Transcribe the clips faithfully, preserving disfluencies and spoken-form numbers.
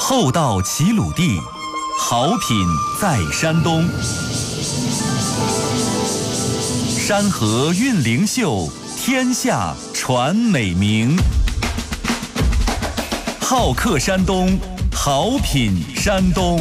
厚道齐鲁地，好品在山东。山河韵灵秀，天下传美名。好客山东，好品山东。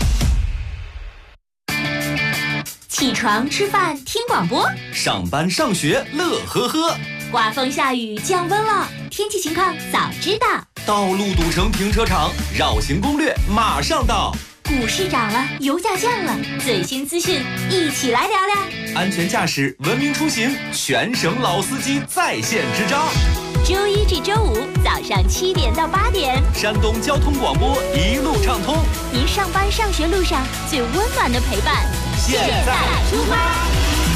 起床吃饭听广播， 上班上学乐呵呵。 刮风下雨降温了，天气情况早知道。 道路堵成停车场，绕行攻略马上到。 股市涨了，油价降了，最新资讯一起来聊聊。 安全驾驶，文明出行，全省老司机在线支招。 周一至周五早上七点到八点， 山东交通广播一路畅通， 您上班上学路上最温暖的陪伴。 现在出发。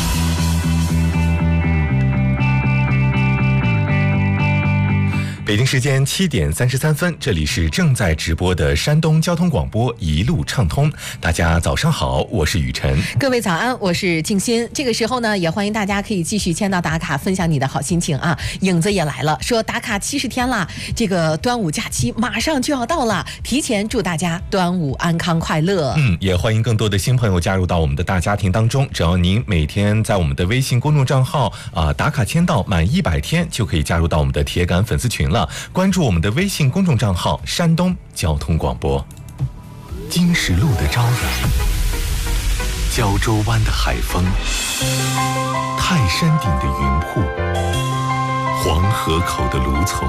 北京时间七点三十三分，这里是正在直播的山东交通广播一路畅通。大家早上好，我是雨晨。 各位早安，我是静心。这个时候呢，也欢迎大家可以继续签到打卡，分享你的好心情啊。影子也来了，说打卡七十天了，这个端午假期马上就要到了，提前祝大家端午安康快乐。 嗯，也欢迎更多的新朋友加入到我们的大家庭当中。只要您每天在我们的微信公众账号啊、呃、打卡签到满一百天，就可以加入到我们的铁杆粉丝群了。关注我们的微信公众账号山东交通广播。金石路的朝阳，胶州湾的海风，泰山顶的云瀑，黄河口的芦丛，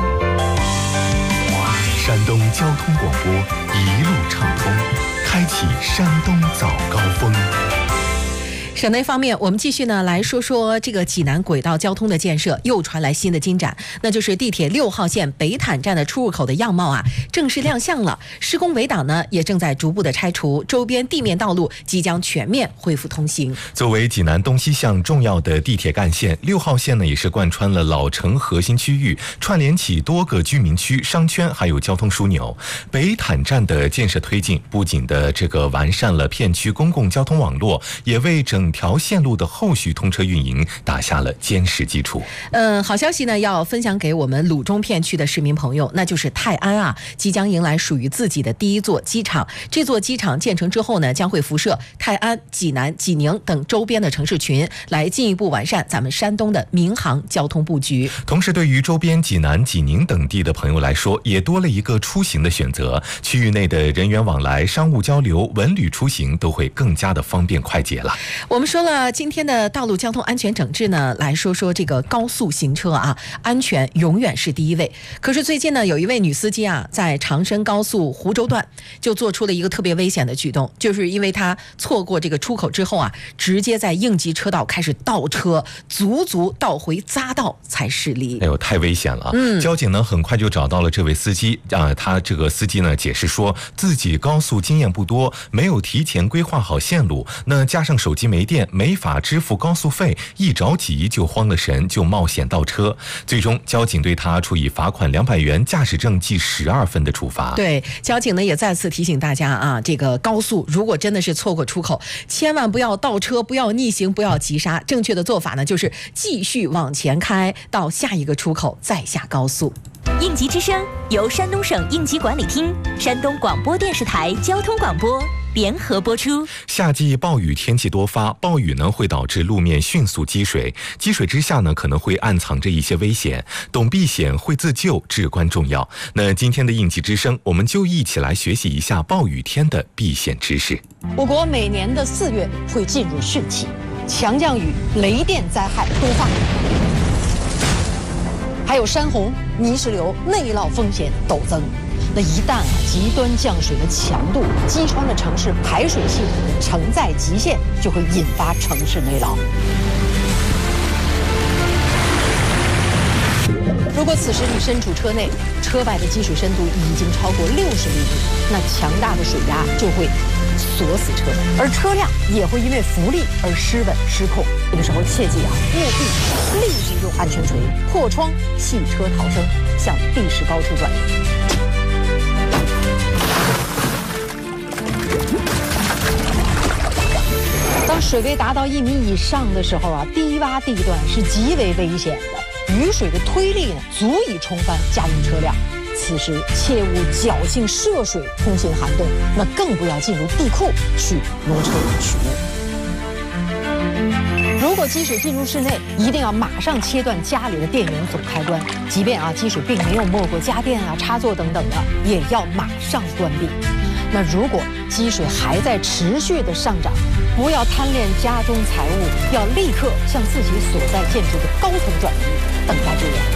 山东交通广播一路畅通，开启山东早高峰。 省内方面，我们继续呢来说说这个济南轨道交通的建设又传来新的进展，那就是地铁六号线北坦站的出入口的样貌啊正式亮相了，施工围挡呢也正在逐步的拆除，周边地面道路即将全面恢复通行。 作为济南东西向重要的地铁干线，六号线呢也是贯穿了老城核心区域，串联起多个居民区、商圈还有交通枢纽。北坦站的建设推进，不仅的这个完善了片区公共交通网络，也为整条线路的后续通车运营打下了坚实基础。 嗯，好消息呢要分享给我们鲁中片区的市民朋友，那就是泰安啊即将迎来属于自己的第一座机场。这座机场建成之后呢，将会辐射泰安、济南、济宁等周边的城市群，来进一步完善咱们山东的民航交通布局。 同时，对于周边济南、济宁等地的朋友来说，也多了一个出行的选择。区域内的人员往来、商务交流、文旅出行都会更加的方便快捷了。 我们说了今天的道路交通安全整治呢，来说说这个高速行车啊，安全永远是第一位。可是最近呢，有一位女司机啊，在长深高速湖州段就做出了一个特别危险的举动，就是因为她错过这个出口之后啊，直接在应急车道开始倒车，足足倒回匝道才驶离。 哎呦，太危险了！嗯，交警呢很快就找到了这位司机啊、呃，他这个司机呢解释说自己高速经验不多，没有提前规划好线路，那加上手机没电，没法支付高速费，一着急就慌了神，就冒险倒车。最终交警对他处以罚款两百元、驾驶证记十二分的处罚。 对，交警呢也再次提醒大家啊，这个高速如果真的是错过出口，千万不要倒车，不要逆行，不要急刹，正确的做法呢就是继续往前开到下一个出口再下高速。 应急之声由山东省应急管理厅、山东广播电视台交通广播联合播出。 夏季暴雨天气多发，暴雨呢会导致路面迅速积水，积水之下呢可能会暗藏着一些危险，懂避险会自救至关重要。那今天的应急之声，我们就一起来学习一下暴雨天的避险知识。 我国每年的四月会进入汛期，强降雨、雷电灾害多发，还有山洪、泥石流、内涝风险陡增。那一旦啊极端降水的强度击穿了城市排水系统的承载极限，就会引发城市内涝。如果此时你身处车内，车外的积水深度已经超过六十厘米，那强大的水压就会锁死车，而车辆也会因为浮力而失稳失控。这个时候切记啊，务必立即用安全锤破窗弃车逃生，向地势高处转移。当水位达到一米以上的时候啊，低洼地段是极为危险的，雨水的推力呢足以冲翻家用车辆。 此时切勿侥幸涉水通行涵洞，那更不要进入地库去挪车取物。如果积水进入室内，一定要马上切断家里的电源总开关，即便啊积水并没有没过家电啊、插座等等的，也要马上关闭。那如果积水还在持续的上涨，不要贪恋家中财物，要立刻向自己所在建筑的高层转移，等待救援。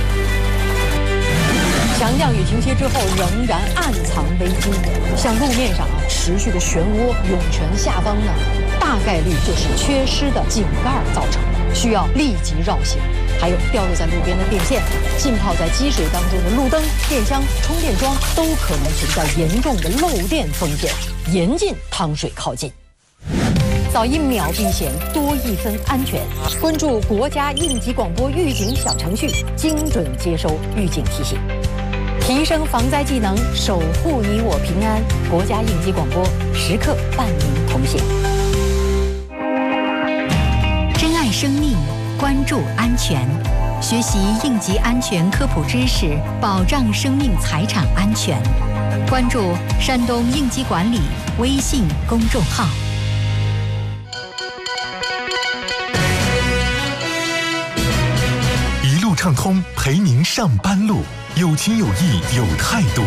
强降雨停歇之后，仍然暗藏危机。像路面上啊持续的漩涡、涌泉下方呢，大概率就是缺失的井盖造成的，需要立即绕行。还有掉落在路边的电线，浸泡在积水当中的路灯、电箱、充电桩，都可能存在严重的漏电风险，严禁趟水靠近。早一秒避险，多一分安全。关注国家应急广播预警小程序，精准接收预警提醒，提升防灾技能，守护你我平安。国家应急广播时刻伴您同行。 珍爱生命，关注安全，学习应急安全科普知识，保障生命财产安全。关注山东应急管理微信公众号。 一路畅通，陪您上班路，有情有义有态度。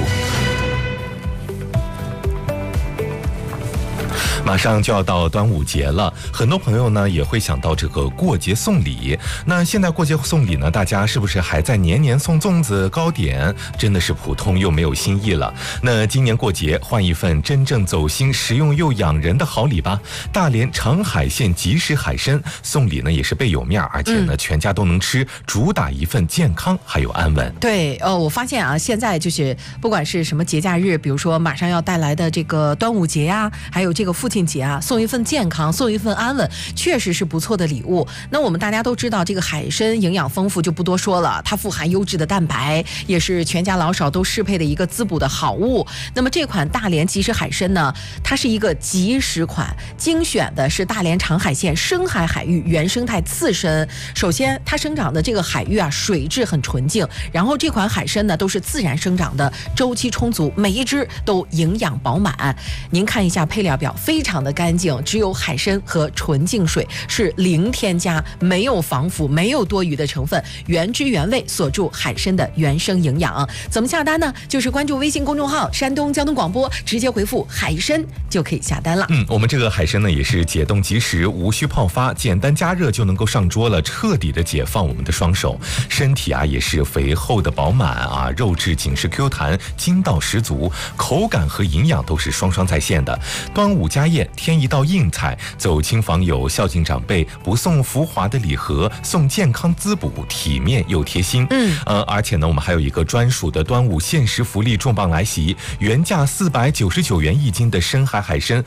马上就要到端午节了，很多朋友呢也会想到这个过节送礼。那现在过节送礼呢，大家是不是还在年年送粽子、糕点？真的是普通又没有新意了。那今年过节换一份真正走心、实用又养人的好礼吧。大连长海县即食海参送礼呢也是倍有面，而且呢、嗯、全家都能吃，主打一份健康还有安稳。 对，呃，我发现啊，现在就是不管是什么节假日，比如说马上要带来的这个端午节呀、啊，还有这个父亲节啊，送一份健康，送一份安稳，确实是不错的礼物。那我们大家都知道，这个海参营养丰富，就不多说了，它富含优质的蛋白，也是全家老少都适配的一个滋补的好物。那么这款大连即食海参呢，它是一个即食款，精选的是大连长海县深海海域原生态刺参。首先，它生长的这个海域啊，水质很纯净，然后这款海参呢都是自然生长的，周期充足，每一只都营养饱满。您看一下配料表，非常的干净，只有海参和纯净水，是零添加，没有防腐，没有多余的成分，原汁原味锁住海参的原生营养。怎么下单呢？就是关注微信公众号山东交通广播，直接回复海参就可以下单了。 嗯，我们这个海参呢也是解冻即食，无需泡发，简单加热就能够上桌了，彻底的解放我们的双手。身体啊也是肥厚的饱满啊，肉质紧实 Q 弹，筋道十足，口感和营养都是双双在线的。端午家宴添一道硬菜，走亲访友，孝敬长辈，不送浮华的礼盒，送健康滋补，体面又贴心。嗯，呃，而且呢，我们还有一个专属的端午限时福利重磅来袭，原价四百九十九元一斤的深海海参，